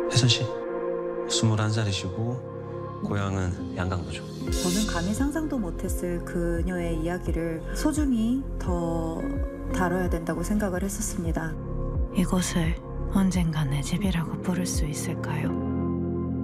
혜선 씨, 21살이시고 고향은 양강도죠. 저는 감히 상상도 못했을 그녀의 이야기를 소중히 더 다뤄야 된다고 생각을 했었습니다. 이곳을 언젠가 내 집이라고 부를 수 있을까요?